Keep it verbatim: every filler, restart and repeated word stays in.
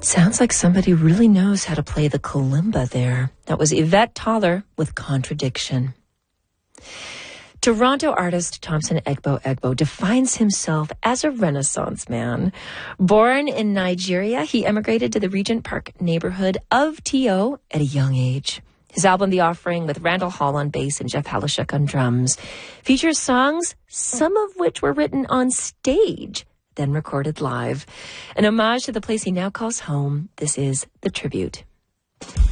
Sounds like somebody really knows how to play the kalimba there. That was Yvette Toller with Contradiction. Toronto artist Thompson Egbo Egbo defines himself as a Renaissance man. Born in Nigeria, he emigrated to the Regent Park neighborhood of T O at a young age. His album, The Offering, with Randall Hall on bass and Jeff Halishuk on drums, features songs, some of which were written on stage, then recorded live. An homage to the place he now calls home. This is The Tribute.